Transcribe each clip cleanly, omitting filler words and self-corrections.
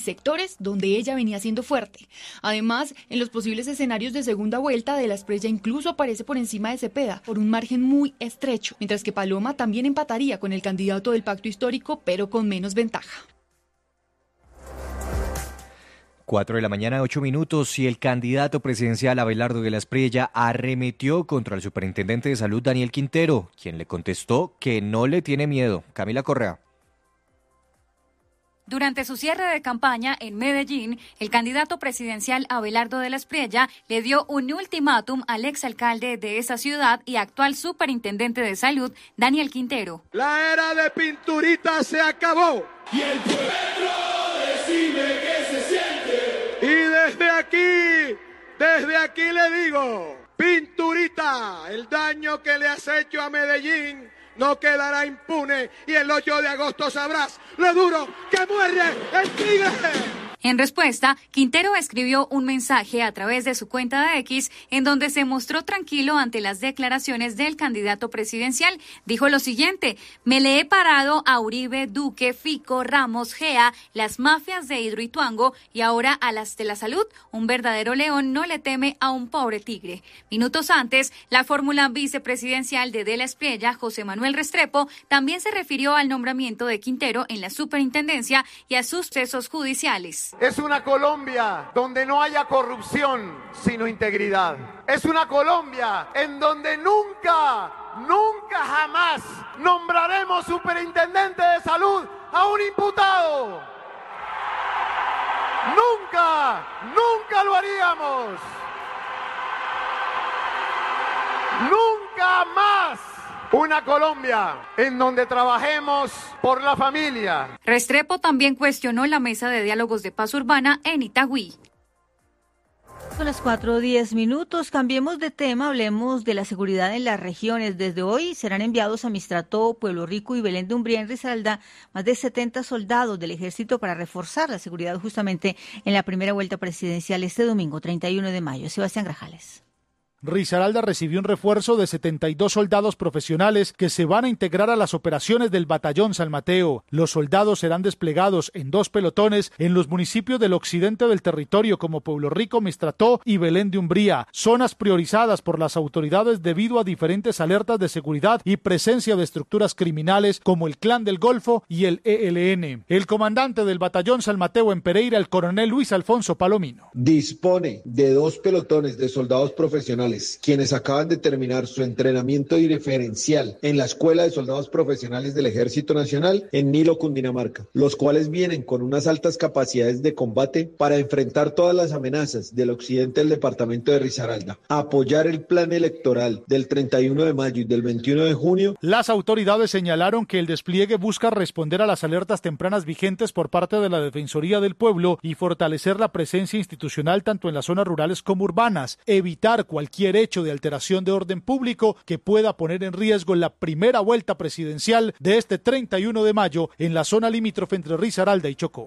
sectores donde ella venía siendo fuerte. Además, en los posibles escenarios de segunda vuelta, De la Espriella incluso aparece por encima de Cepeda, por un margen muy estrecho, mientras que Paloma también empataría con el candidato del pacto histórico, pero con menos ventaja. 4 de la mañana, 8 minutos, y el candidato presidencial Abelardo de la Espriella arremetió contra el superintendente de salud Daniel Quintero, quien le contestó que no le tiene miedo. Camila Correa. Durante su cierre de campaña en Medellín, el candidato presidencial Abelardo de la Espriella le dio un ultimátum al exalcalde de esa ciudad y actual superintendente de salud, Daniel Quintero. La era de Pinturita se acabó. Y el pueblo decime qué se siente. Y desde aquí le digo, Pinturita, el daño que le has hecho a Medellín no quedará impune, y el 8 de agosto sabrás lo duro que muerde el tigre. En respuesta, Quintero escribió un mensaje a través de su cuenta de X en donde se mostró tranquilo ante las declaraciones del candidato presidencial. Dijo lo siguiente: me le he parado a Uribe, Duque, Fico, Ramos, Gea, las mafias de Hidroituango y ahora a las de la salud. Un verdadero león no le teme a un pobre tigre. Minutos antes, la fórmula vicepresidencial de la Espriella, José Manuel Restrepo, también se refirió al nombramiento de Quintero en la superintendencia y a sus procesos judiciales. Es una Colombia donde no haya corrupción, sino integridad. Es una Colombia en donde nunca jamás nombraremos superintendente de salud a un imputado. Nunca lo haríamos. Nunca más. Una Colombia en donde trabajemos por la familia. Restrepo también cuestionó la mesa de diálogos de paz urbana en Itagüí. Son las 4:10. Cambiemos de tema, hablemos de la seguridad en las regiones. Desde hoy serán enviados a Mistrató, Pueblo Rico y Belén de Umbría en Risaralda más de 70 soldados del ejército para reforzar la seguridad justamente en la primera vuelta presidencial este domingo, 31 de mayo. Sebastián Grajales. Risaralda recibió un refuerzo de 72 soldados profesionales que se van a integrar a las operaciones del Batallón San Mateo. Los soldados serán desplegados en 2 pelotones en los municipios del occidente del territorio como Pueblo Rico, Mistrató y Belén de Umbría, zonas priorizadas por las autoridades debido a diferentes alertas de seguridad y presencia de estructuras criminales como el Clan del Golfo y el ELN. El comandante del Batallón San Mateo en Pereira, el coronel Luis Alfonso Palomino. Dispone de 2 pelotones de soldados profesionales, quienes acaban de terminar su entrenamiento diferencial en la Escuela de Soldados Profesionales del Ejército Nacional en Nilo, Cundinamarca, los cuales vienen con unas altas capacidades de combate para enfrentar todas las amenazas del occidente del departamento de Risaralda, apoyar el plan electoral del 31 de mayo y del 21 de junio. Las autoridades señalaron que el despliegue busca responder a las alertas tempranas vigentes por parte de la Defensoría del Pueblo y fortalecer la presencia institucional tanto en las zonas rurales como urbanas, evitar cualquier hecho de alteración de orden público que pueda poner en riesgo la primera vuelta presidencial de este 31 de mayo en la zona limítrofe entre Risaralda y Chocó.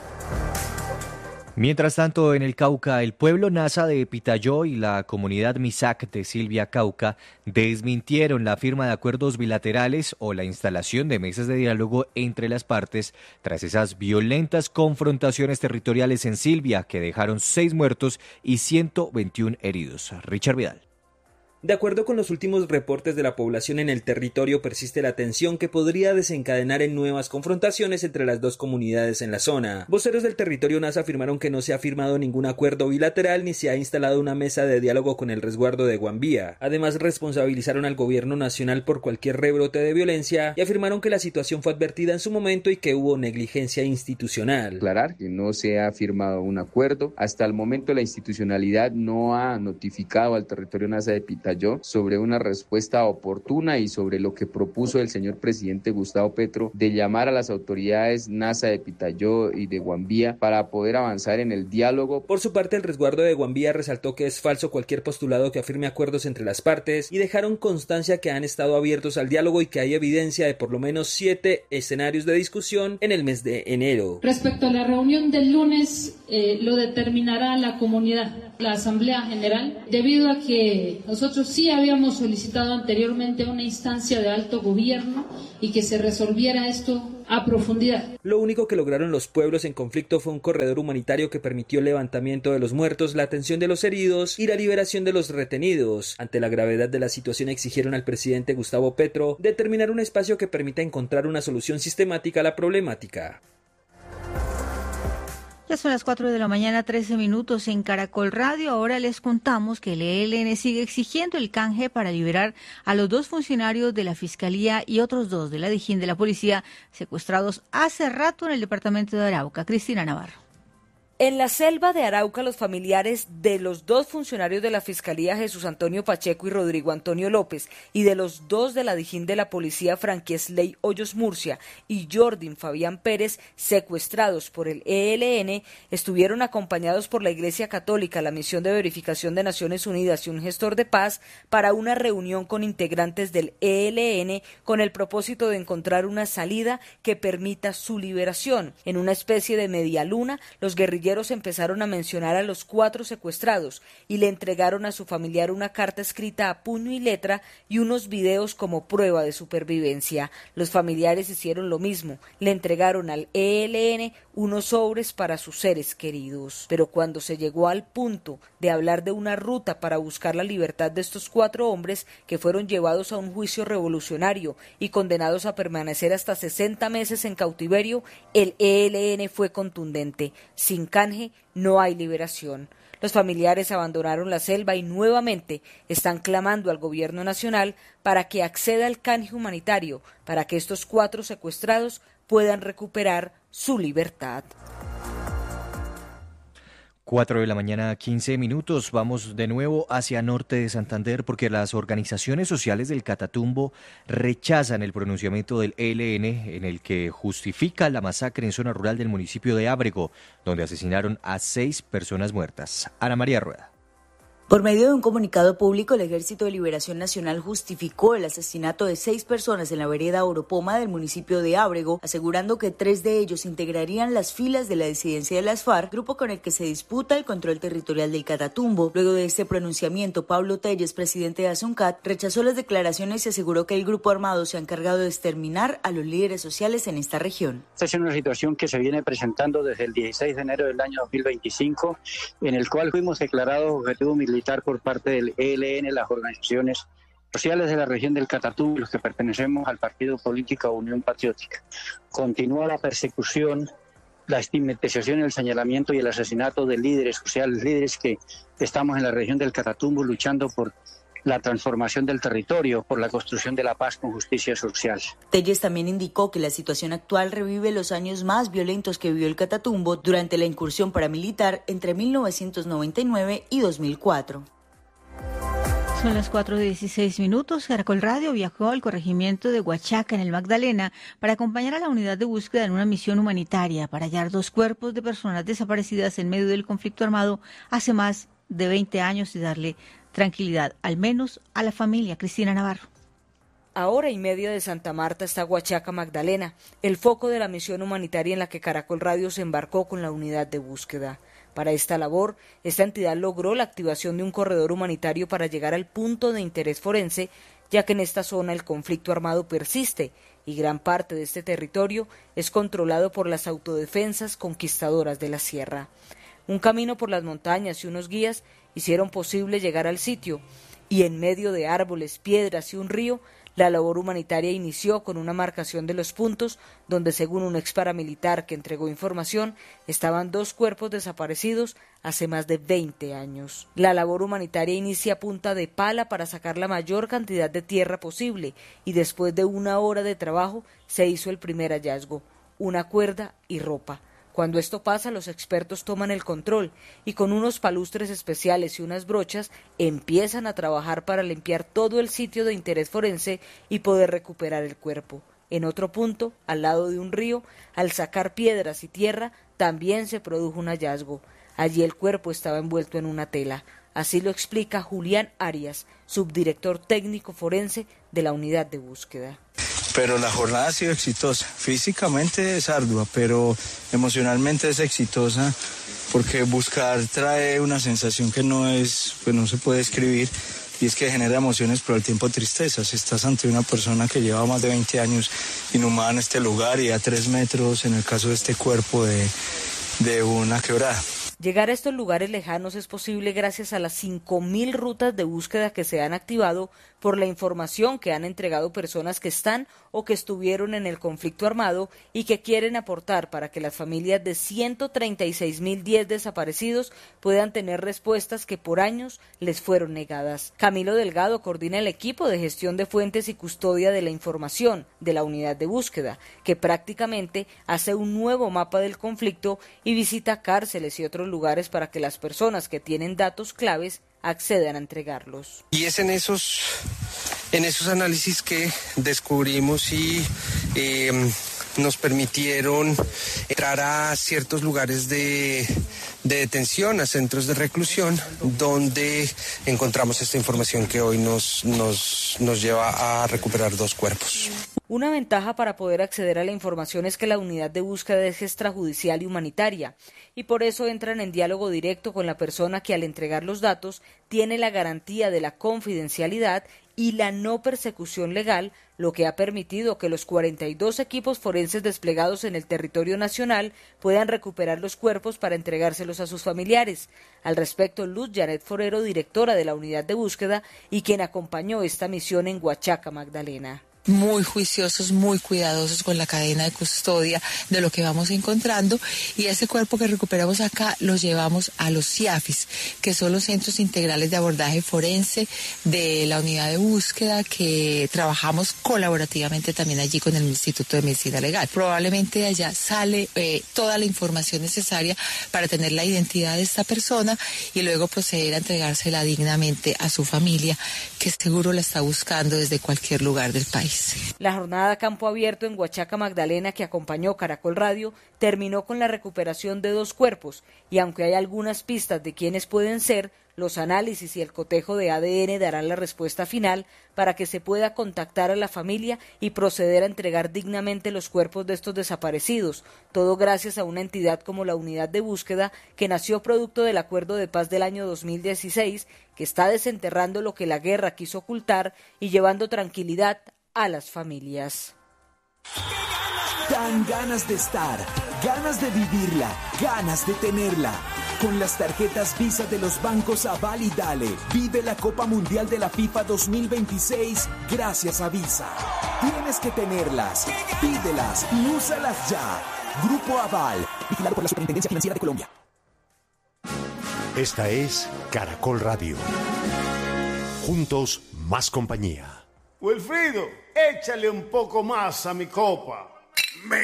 Mientras tanto, en el Cauca, el pueblo Nasa de Pitayó y la comunidad Misak de Silvia Cauca desmintieron la firma de acuerdos bilaterales o la instalación de mesas de diálogo entre las partes tras esas violentas confrontaciones territoriales en Silvia que dejaron 6 muertos y 121 heridos. Richard Vidal. De acuerdo con los últimos reportes de la población en el territorio, persiste la tensión que podría desencadenar en nuevas confrontaciones entre las dos comunidades en la zona. Voceros del territorio Nasa afirmaron que no se ha firmado ningún acuerdo bilateral ni se ha instalado una mesa de diálogo con el resguardo de Guambía. Además, responsabilizaron al gobierno nacional por cualquier rebrote de violencia y afirmaron que la situación fue advertida en su momento y que hubo negligencia institucional. Aclarar que no se ha firmado un acuerdo. Hasta el momento la institucionalidad no ha notificado al territorio Nasa de Pitayó sobre una respuesta oportuna y sobre lo que propuso el señor presidente Gustavo Petro de llamar a las autoridades Nasa de Pitayó y de Guambía para poder avanzar en el diálogo. Por su parte, el resguardo de Guambía resaltó que es falso cualquier postulado que afirme acuerdos entre las partes y dejaron constancia que han estado abiertos al diálogo y que hay evidencia de por lo menos 7 escenarios de discusión en el mes de enero. Respecto a la reunión del lunes, lo determinará la comunidad. la Asamblea General, debido a que nosotros sí habíamos solicitado anteriormente una instancia de alto gobierno y que se resolviera esto a profundidad. Lo único que lograron los pueblos en conflicto fue un corredor humanitario que permitió el levantamiento de los muertos, la atención de los heridos y la liberación de los retenidos. Ante la gravedad de la situación exigieron al presidente Gustavo Petro determinar un espacio que permita encontrar una solución sistemática a la problemática. Ya son las 4 de la mañana, 13 minutos en Caracol Radio. Ahora les contamos que el ELN sigue exigiendo el canje para liberar a los 2 funcionarios de la Fiscalía y otros 2 de la Dijín de la Policía secuestrados hace rato en el departamento de Arauca. Cristina Navarro. En la selva de Arauca, los familiares de los 2 funcionarios de la Fiscalía, Jesús Antonio Pacheco y Rodrigo Antonio López, y de los 2 de la Dijín de la Policía, Franquiesley Hoyos Murcia y Jordin Fabián Pérez, secuestrados por el ELN, estuvieron acompañados por la Iglesia Católica, la Misión de Verificación de Naciones Unidas y un gestor de paz para una reunión con integrantes del ELN con el propósito de encontrar una salida que permita su liberación. En una especie de media luna, los guerrilleros empezaron a mencionar a los 4 secuestrados y le entregaron a su familiar una carta escrita a puño y letra y unos videos como prueba de supervivencia. Los familiares hicieron lo mismo, le entregaron al ELN unos sobres para sus seres queridos. Pero cuando se llegó al punto de hablar de una ruta para buscar la libertad de estos 4 hombres que fueron llevados a un juicio revolucionario y condenados a permanecer hasta 60 meses en cautiverio, el ELN fue contundente: sin canje no hay liberación. Los familiares abandonaron la selva y nuevamente están clamando al gobierno nacional para que acceda al canje humanitario para que estos 4 secuestrados puedan recuperar su libertad. 4 de la mañana, 15 minutos. Vamos de nuevo hacia norte de Santander porque las organizaciones sociales del Catatumbo rechazan el pronunciamiento del ELN en el que justifica la masacre en zona rural del municipio de Ábrego, donde asesinaron a 6 personas muertas. Ana María Rueda. Por medio de un comunicado público, el Ejército de Liberación Nacional justificó el asesinato de 6 personas en la vereda Oropoma del municipio de Ábrego, asegurando que 3 de ellos integrarían las filas de la disidencia de las FARC, grupo con el que se disputa el control territorial del Catatumbo. Luego de este pronunciamiento, Pablo Telles, presidente de ASUNCAT, rechazó las declaraciones y aseguró que el grupo armado se ha encargado de exterminar a los líderes sociales en esta región. Esta es una situación que se viene presentando desde el 16 de enero del año 2025, en el cual fuimos declarados objetivo militar por parte del ELN, las organizaciones sociales de la región del Catatumbo, los que pertenecemos al partido político Unión Patriótica. Continúa la persecución, la estigmatización, el señalamiento y el asesinato de líderes sociales, líderes que estamos en la región del Catatumbo luchando por la transformación del territorio, por la construcción de la paz con justicia social. Telles también indicó que la situación actual revive los años más violentos que vivió el Catatumbo durante la incursión paramilitar entre 1999 y 2004. Son las 4:16 minutos. Caracol Radio viajó al corregimiento de Huachaca, en el Magdalena, para acompañar a la unidad de búsqueda en una misión humanitaria para hallar 2 cuerpos de personas desaparecidas en medio del conflicto armado hace más de 20 años y darle tranquilidad, al menos a la familia. Cristina Navarro. A hora y media de Santa Marta está Huachaca, Magdalena, el foco de la misión humanitaria en la que Caracol Radio se embarcó con la unidad de búsqueda. Para esta labor, esta entidad logró la activación de un corredor humanitario para llegar al punto de interés forense, ya que en esta zona el conflicto armado persiste y gran parte de este territorio es controlado por las autodefensas conquistadoras de la sierra. Un camino por las montañas y unos guías hicieron posible llegar al sitio, y en medio de árboles, piedras y un río, la labor humanitaria inició con una marcación de los puntos donde, según un ex paramilitar que entregó información, estaban 2 cuerpos desaparecidos hace más de 20 años. La labor humanitaria inicia a punta de pala para sacar la mayor cantidad de tierra posible, y después de 1 hora de trabajo se hizo el primer hallazgo: una cuerda y ropa. Cuando esto pasa, los expertos toman el control y con unos palustres especiales y unas brochas empiezan a trabajar para limpiar todo el sitio de interés forense y poder recuperar el cuerpo. En otro punto, al lado de un río, al sacar piedras y tierra, también se produjo un hallazgo. Allí el cuerpo estaba envuelto en una tela. Así lo explica Julián Arias, subdirector técnico forense de la unidad de búsqueda. pero la jornada ha sido exitosa. Físicamente es ardua, pero emocionalmente es exitosa, porque buscar trae una sensación que no se puede describir, y es que genera emociones pero al tiempo tristezas. Estás ante una persona que lleva más de 20 años inhumada en este lugar y a 3 metros, en el caso de este cuerpo, de una quebrada. Llegar a estos lugares lejanos es posible gracias a las 5.000 rutas de búsqueda que se han activado por la información que han entregado personas que están o que estuvieron en el conflicto armado y que quieren aportar para que las familias de 136.010 desaparecidos puedan tener respuestas que por años les fueron negadas. Camilo Delgado coordina el equipo de gestión de fuentes y custodia de la información de la unidad de búsqueda, que prácticamente hace un nuevo mapa del conflicto y visita cárceles y otros lugares para que las personas que tienen datos claves accedan a entregarlos. Y es en esos análisis que descubrimos y nos permitieron entrar a ciertos lugares de detención, a centros de reclusión, donde encontramos esta información que hoy nos lleva a recuperar 2 cuerpos. Una ventaja para poder acceder a la información es que la unidad de búsqueda es extrajudicial y humanitaria, y por eso entran en diálogo directo con la persona que al entregar los datos tiene la garantía de la confidencialidad y la no persecución legal, lo que ha permitido que los 42 equipos forenses desplegados en el territorio nacional puedan recuperar los cuerpos para entregárselos a sus familiares. Al respecto, Luz Janet Forero, directora de la unidad de búsqueda y quien acompañó esta misión en Huachaca, Magdalena. Muy juiciosos, muy cuidadosos con la cadena de custodia de lo que vamos encontrando, y ese cuerpo que recuperamos acá lo llevamos a los CIAFIS, que son los Centros Integrales de Abordaje Forense de la unidad de búsqueda, que trabajamos colaborativamente también allí con el Instituto de Medicina Legal. Probablemente de allá sale toda la información necesaria para tener la identidad de esta persona y luego proceder a entregársela dignamente a su familia, que seguro la está buscando desde cualquier lugar del país. La jornada Campo Abierto en Huachaca, Magdalena, que acompañó Caracol Radio, terminó con la recuperación de 2 cuerpos, y aunque hay algunas pistas de quiénes pueden ser, los análisis y el cotejo de ADN darán la respuesta final para que se pueda contactar a la familia y proceder a entregar dignamente los cuerpos de estos desaparecidos, todo gracias a una entidad como la Unidad de Búsqueda, que nació producto del Acuerdo de Paz del año 2016, que está desenterrando lo que la guerra quiso ocultar y llevando tranquilidad a las familias. Dan ganas de estar, ganas de vivirla, ganas de tenerla. Con las tarjetas Visa de los bancos Aval y Dale, vive la Copa Mundial de la FIFA 2026 gracias a Visa. Tienes que tenerlas, pídelas y úsalas ya. Grupo Aval, vigilado por la Superintendencia Financiera de Colombia. Esta es Caracol Radio. Juntos, más compañía. Wilfrido, échale un poco más a mi copa.